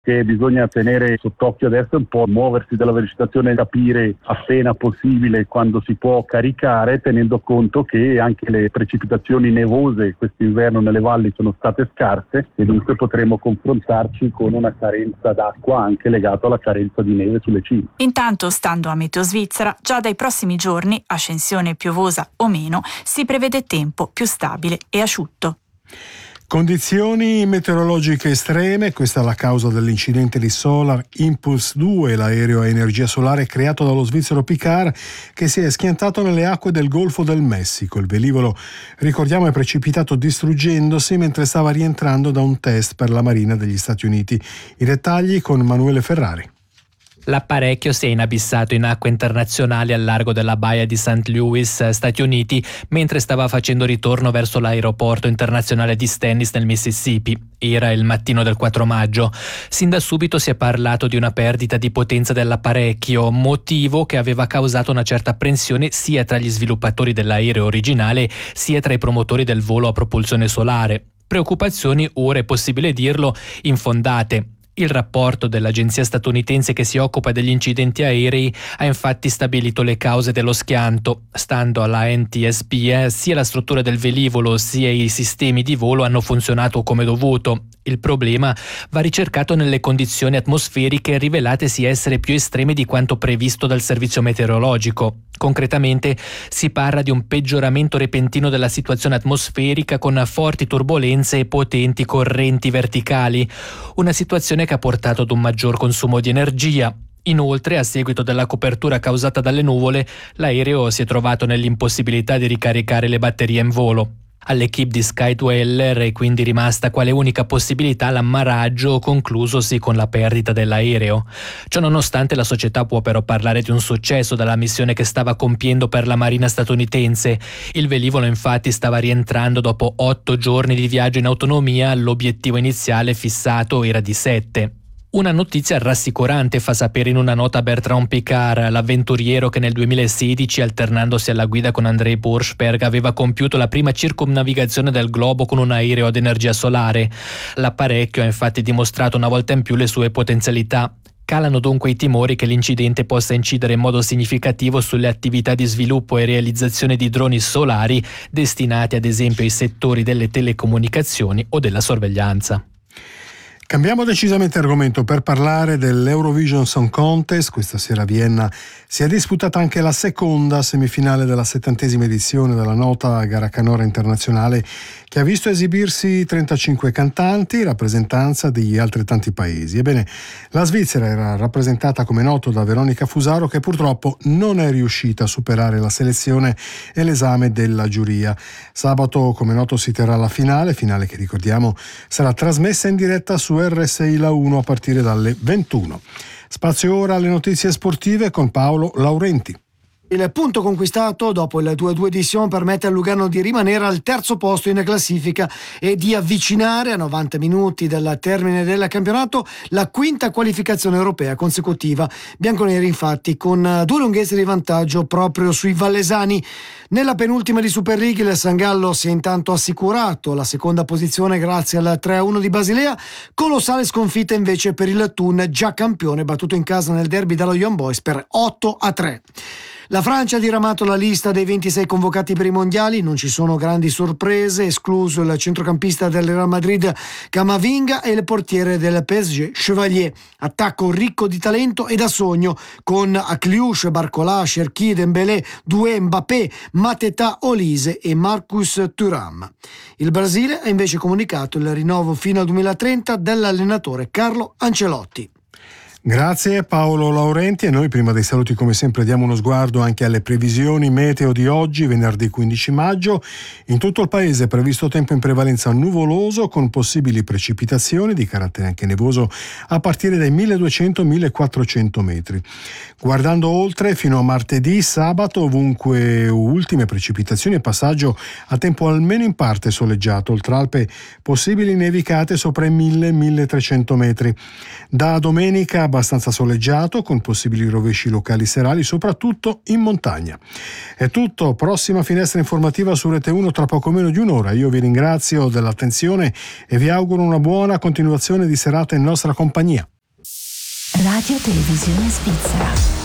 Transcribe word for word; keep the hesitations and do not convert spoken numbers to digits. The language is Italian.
che bisogna tenere sott'occhio adesso è un po' muoversi dalla velocizzazione, capire appena possibile quando si può caricare, tenendo conto che anche le precipitazioni nevose quest'inverno nelle valli sono state scarse e dunque potremo confrontarci con una carenza d'acqua anche legata alla carenza di neve sulle cime. Intanto, stando a Meteo Svizzera, già dai prossimi giorni, ascensione piovosa o meno, si prevede tempo più stabile e asciutto. Condizioni meteorologiche estreme, questa è la causa dell'incidente di Solar Impulse due, l'aereo a energia solare creato dallo svizzero Picard che si è schiantato nelle acque del Golfo del Messico. Il velivolo, ricordiamo, è precipitato distruggendosi mentre stava rientrando da un test per la Marina degli Stati Uniti. I dettagli con Manuele Ferrari. L'apparecchio si è inabissato in acque internazionali al largo della baia di Saint Louis, Stati Uniti, mentre stava facendo ritorno verso l'aeroporto internazionale di Stennis nel Mississippi. Era il mattino del quattro maggio. Sin da subito si è parlato di una perdita di potenza dell'apparecchio, motivo che aveva causato una certa apprensione sia tra gli sviluppatori dell'aereo originale sia tra i promotori del volo a propulsione solare. Preoccupazioni, ora è possibile dirlo, infondate. Il rapporto dell'agenzia statunitense che si occupa degli incidenti aerei ha infatti stabilito le cause dello schianto. Stando alla N T S B, eh, sia la struttura del velivolo sia i sistemi di volo hanno funzionato come dovuto. Il problema va ricercato nelle condizioni atmosferiche rivelatesi essere più estreme di quanto previsto dal servizio meteorologico. Concretamente si parla di un peggioramento repentino della situazione atmosferica con forti turbolenze e potenti correnti verticali, una situazione che ha portato ad un maggior consumo di energia. Inoltre, a seguito della copertura causata dalle nuvole, l'aereo si è trovato nell'impossibilità di ricaricare le batterie in volo. All'equipe di Skydweller è quindi rimasta quale unica possibilità l'ammaraggio, conclusosi con la perdita dell'aereo. Ciononostante, la società può però parlare di un successo dalla missione che stava compiendo per la Marina statunitense. Il velivolo infatti stava rientrando dopo otto giorni di viaggio in autonomia, l'obiettivo iniziale fissato era di sette. Una notizia rassicurante fa sapere in una nota Bertrand Piccard, l'avventuriero che nel duemilasedici, alternandosi alla guida con Andrei Borschberg, aveva compiuto la prima circumnavigazione del globo con un aereo ad energia solare. L'apparecchio ha infatti dimostrato una volta in più le sue potenzialità. Calano dunque i timori che l'incidente possa incidere in modo significativo sulle attività di sviluppo e realizzazione di droni solari destinati ad esempio ai settori delle telecomunicazioni o della sorveglianza. Cambiamo decisamente argomento per parlare dell'Eurovision Song Contest. Questa sera a Vienna si è disputata anche la seconda semifinale della settantesima edizione della nota gara canora internazionale che ha visto esibirsi trentacinque cantanti in rappresentanza di altrettanti paesi. Ebbene, la Svizzera era rappresentata, come noto, da Veronica Fusaro, che purtroppo non è riuscita a superare la selezione e l'esame della giuria. Sabato, come noto, si terrà la finale, finale che ricordiamo sarà trasmessa in diretta su R S I La uno a partire dalle ventuno. Spazio ora alle notizie sportive con Paolo Laurenti. Il punto conquistato dopo il due a due di Sion permette al Lugano di rimanere al terzo posto in classifica e di avvicinare a novanta minuti dal termine del campionato la quinta qualificazione europea consecutiva. Bianconeri infatti con due lunghezze di vantaggio proprio sui vallesani. Nella penultima di Super League il San Gallo si è intanto assicurato la seconda posizione grazie al tre a uno di Basilea. Colossale sconfitta invece per il Thun, già campione, battuto in casa nel derby dallo Young Boys per otto a tre. La Francia ha diramato la lista dei ventisei convocati per i mondiali, non ci sono grandi sorprese, escluso il centrocampista del Real Madrid Camavinga e il portiere del P S G Chevalier. Attacco ricco di talento e da sogno con Akliouche, Barcola, Cherki, Dembélé, Doué, Mbappé, Mateta, Olise e Marcus Thuram. Il Brasile ha invece comunicato il rinnovo fino al duemilatrenta dell'allenatore Carlo Ancelotti. Grazie Paolo Laurenti, e noi prima dei saluti come sempre diamo uno sguardo anche alle previsioni meteo di oggi, venerdì quindici maggio. In tutto il paese è previsto tempo in prevalenza nuvoloso con possibili precipitazioni di carattere anche nevoso a partire dai milleduecento millequattrocento metri. Guardando oltre, fino a martedì, sabato, ovunque ultime precipitazioni e passaggio a tempo almeno in parte soleggiato, oltre Alpe possibili nevicate sopra i mille milletrecento metri. Da domenica abbastanza soleggiato con possibili rovesci locali serali, soprattutto in montagna. È tutto, prossima finestra informativa su Rete uno tra poco meno di un'ora. Io vi ringrazio dell'attenzione e vi auguro una buona continuazione di serata in nostra compagnia. Radio Televisione Svizzera.